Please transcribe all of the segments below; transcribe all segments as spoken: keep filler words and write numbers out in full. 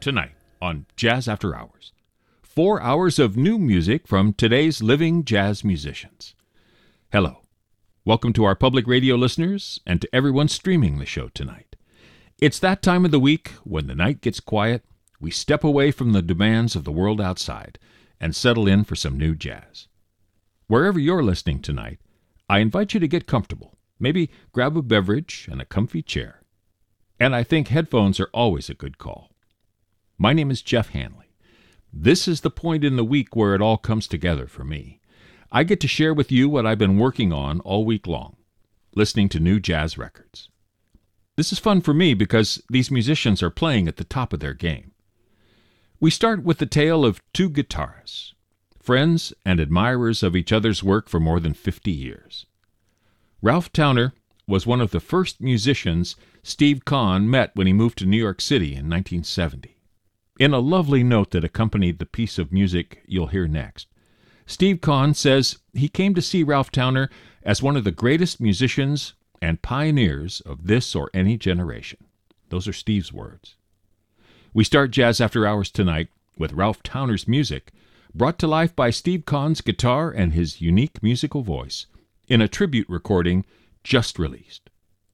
tonight on Jazz After Hours. Four hours of new music from today's living jazz musicians. Hello. Welcome to our public radio listeners and to everyone streaming the show tonight. It's that time of the week when the night gets quiet, we step away from the demands of the world outside and settle in for some new jazz. Wherever you're listening tonight, I invite you to get comfortable. Maybe grab a beverage and a comfy chair. And I think headphones are always a good call. My name is Jeff Hanley. This is the point in the week where it all comes together for me. I get to share with you what I've been working on all week long, listening to new jazz records. This is fun for me because these musicians are playing at the top of their game. We start with the tale of two guitarists, friends and admirers of each other's work for more than fifty years. Ralph Towner was one of the first musicians Steve Kahn met when he moved to New York City in nineteen seventy. In a lovely note that accompanied the piece of music you'll hear next, Steve Kahn says he came to see Ralph Towner as one of the greatest musicians and pioneers of this or any generation. Those are Steve's words. We start Jazz After Hours tonight with Ralph Towner's music, brought to life by Steve Kahn's guitar and his unique musical voice, in a tribute recording just released.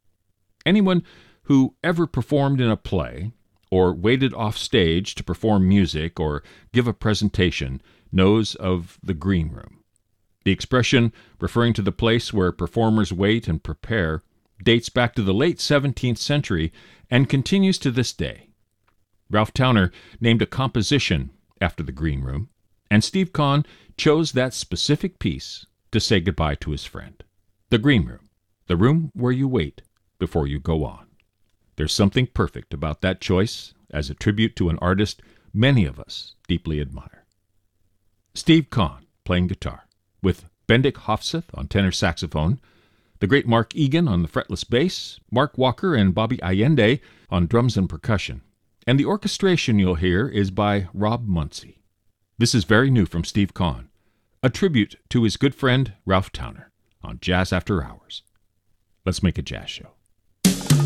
Anyone who ever performed in a play, or waited off stage to perform music or give a presentation, knows of the green room. The expression, referring to the place where performers wait and prepare, dates back to the late seventeenth century and continues to this day. Ralph Towner named a composition after the green room, and Steve Kahn chose that specific piece to say goodbye to his friend. The green room, the room where you wait before you go on. There's something perfect about that choice as a tribute to an artist many of us deeply admire. Steve Kahn playing guitar, with Bendik Hofseth on tenor saxophone, the great Mark Egan on the fretless bass, Mark Walker and Bobby Allende on drums and percussion, and the orchestration you'll hear is by Rob Munsey. This is very new from Steve Kahn, a tribute to his good friend Ralph Towner on Jazz After Hours. Let's make a jazz show.